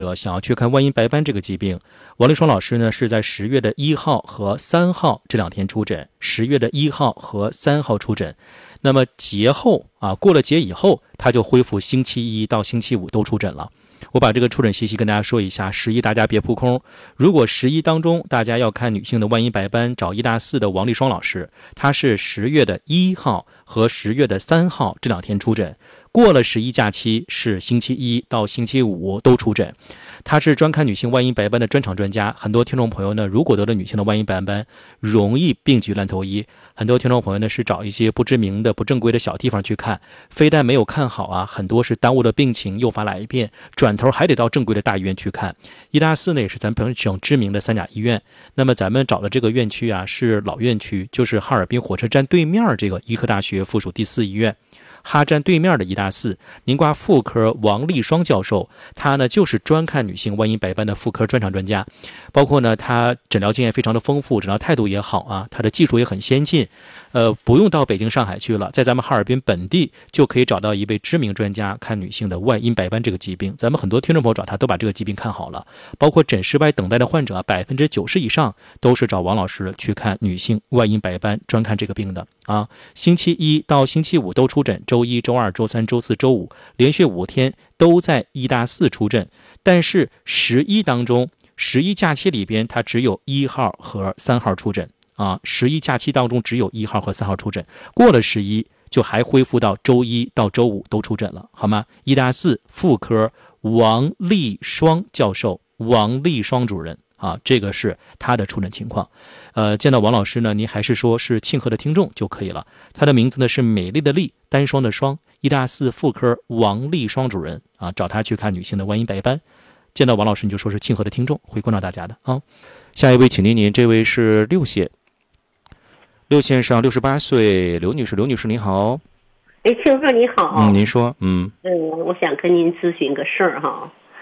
想要去看外阴白斑这个疾病，王立双老师呢是在10月的1号和3号这2天出诊，10月的1号和3号出诊。那么节后过了节以后，他就恢复星期1到星期5都出诊了。我把这个出诊信息跟大家说一下，11大家别扑空。如果11当中大家要看女性的外阴白斑，找医大4的王立双老师，他是10月的1号和10月的3号这2天出诊。过了11假期是星期1到星期5都出诊。他是专看女性外阴白斑的专场专家。很多听众朋友呢，如果得了女性的外阴白斑，容易病急乱投医。很多听众朋友呢是找一些不知名的不正规的小地方去看，非但没有看好很多是耽误了病情，诱发来一遍，转头还得到正规的大医院去看。医大4呢也是咱本省知名的3甲医院。那么咱们找的这个院区是老院区，就是哈尔滨火车站对面这个医科大学附属第4医院。哈站对面的医大4，您挂妇科王立双教授，他呢就是专看女性外阴白斑的妇科专场专家，包括呢他诊疗经验非常的丰富，诊疗态度也好他的技术也很先进，不用到北京上海去了，在咱们哈尔滨本地就可以找到一位知名专家看女性的外阴白斑这个疾病。咱们很多听众朋友找他都把这个疾病看好了，包括诊室外等待的患者90%以上都是找王老师去看女性外阴白斑专看这个病的星期1到星期5都出诊，周1、周2、周3、周4、周5连续5天都在医大4出诊。但是11当中，11假期里边他只有1号和3号出诊11假期当中只有1号和3号出诊，过了11就还恢复到周1到周5都出诊了，好吗？医大4妇科王立双教授，王立双主任这个是他的出诊情况。见到王老师呢，您还是说是庆贺的听众就可以了。他的名字呢是美丽的丽，单双的双，医大4妇科王立双主任找他去看女性的外阴白斑。见到王老师你就说是庆贺的听众，会关照大家的下一位请您这位是6线上68岁刘女士，刘女士您好。 庆贺你好。 您说。 我想跟您咨询个事儿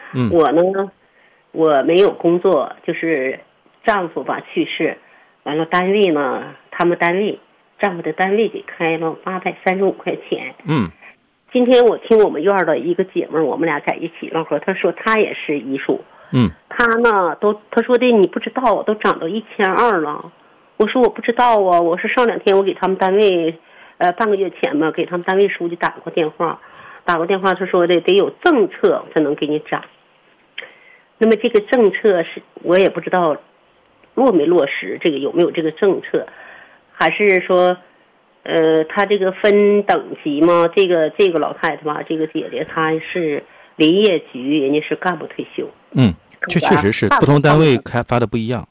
我没有工作，就是丈夫去世，完了单位呢，丈夫的单位给开了835块钱。今天我听我们院的一个姐妹，我们俩在一起唠嗑，她说她也是医术。她呢她说的你不知道，都涨到1200了。我说我不知道我是上2天我给他们单位半个月前吧，给他们单位书记打过电话，他说的得有政策才能给你涨。那么这个政策是我也不知道落没落实，这个有没有这个政策，还是说他这个分等级吗？这个老太太吧，这个姐姐她是林业局，人家是干部退休。 确实是不同单位开发的不一样。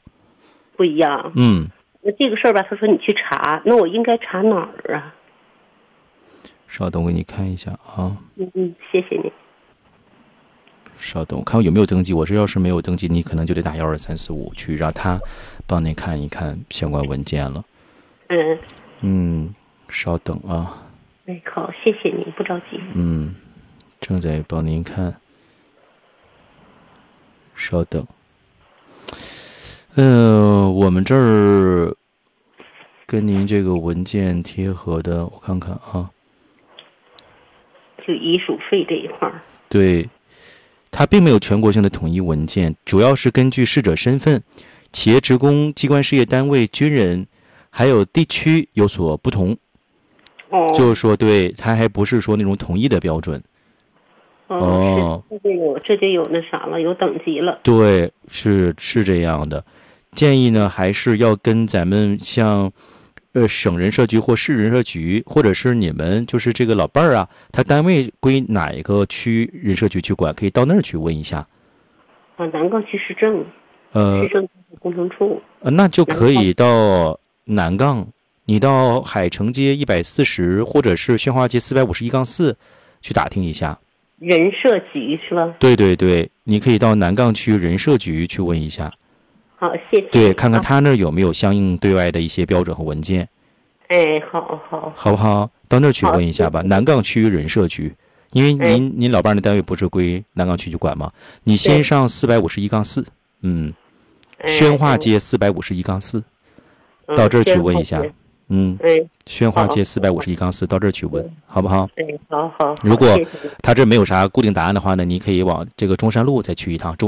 那这个事儿吧，他说你去查，那我应该查哪儿啊？ 稍等，我给你看一下谢谢你。 稍等，我看我有没有登记。我这要是没有登记，你可能就得打12345去让他帮您看一看相关文件了。稍等好，谢谢你，不着急。 正在帮您看。稍等。我们这儿跟您这个文件贴合的，我看看就医术费这一块。 对。它并没有全国性的统一文件，主要是根据逝者身份、企业职工、机关事业单位、军人，还有地区有所不同。就是说，对，它还不是说那种统一的标准。 这就有那啥了，有等级了。 对，是这样的。建议呢，还是要跟咱们像省人社局或市人社局，或者是你们就是这个老伴儿他单位归哪一个区人社局去管，可以到那儿去问一下。 南岗区市政，市政工程处。 那就可以到南岗，你到海城街140，或者是宣化街451-4去打听一下。 人社局是吧？ 对，你可以到南岗区人社局去问一下。 好，谢谢。 对，看看他那儿有没有相应对外的一些标准和文件。 好不好？到那儿去问一下吧。南岗区人社局，因为您老伴的单位不是归南岗区去管吗？你先上451-4，宣化街451-4，到这儿去问一下。 宣化街451-4到这儿去问，好不好？ 对，好。 如果他这没有啥固定答案的话呢，你可以往这个中山路再去一趟。